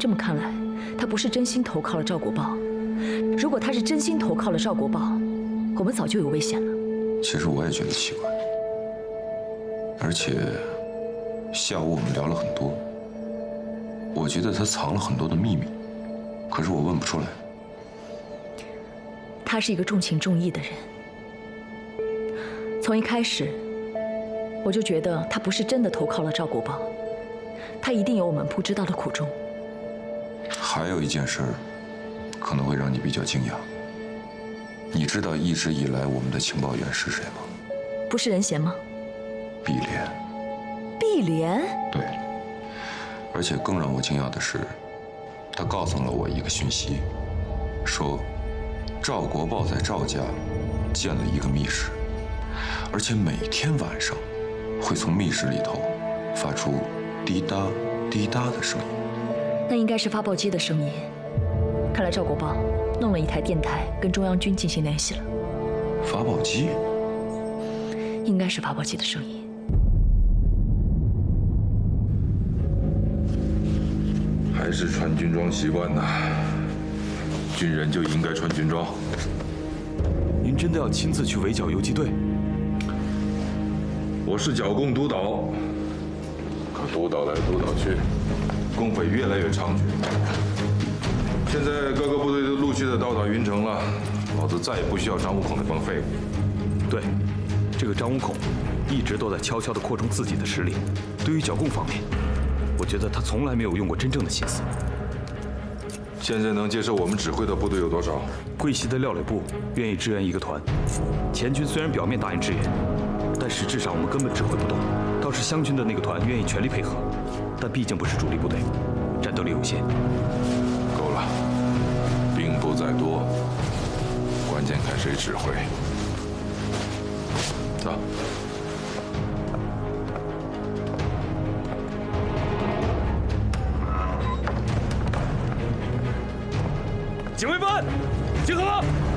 这么看来，他不是真心投靠了赵国豹。如果他是真心投靠了赵国豹，我们早就有危险了。 其实我也觉得奇怪，而且下午我们聊了很多，我觉得他藏了很多的秘密，可是我问不出来。 他是一个重情重义的人，从一开始我就觉得他不是真的投靠了赵国豹，他一定有我们不知道的苦衷。 还有一件事，可能会让你比较惊讶。你知道一直以来我们的情报员是谁吗？ 不是任贤吗？ 碧莲。 碧莲？ 对。而且更让我惊讶的是，他告诉了我一个讯息，说赵国豹在赵家建了一个密室，而且每天晚上会从密室里头发出滴答滴答的声音。 那应该是发报机的声音。看来赵国豹弄了一台电台跟中央军进行联系了。 发报机？ 应该是发报机的声音。 还是穿军装习惯呐，军人就应该穿军装。 您真的要亲自去围剿游击队？ 我是剿共督导，可督导来督导去，共匪越来越猖獗。现在各个部队都陆续的到达云城了，老子再也不需要张五孔那帮废物。 对，这个张五孔一直都在悄悄地扩充自己的实力。对于剿共方面，我觉得他从来没有用过真正的心思。 现在能接受我们指挥的部队有多少？ 桂系的廖磊部愿意支援一个团，前军虽然表面答应支援，但实质上我们根本指挥不动。倒是湘军的那个团愿意全力配合，但毕竟不是主力部队，战斗力有限。 够了，兵不在多，关键看谁指挥。走。 警卫班，集合！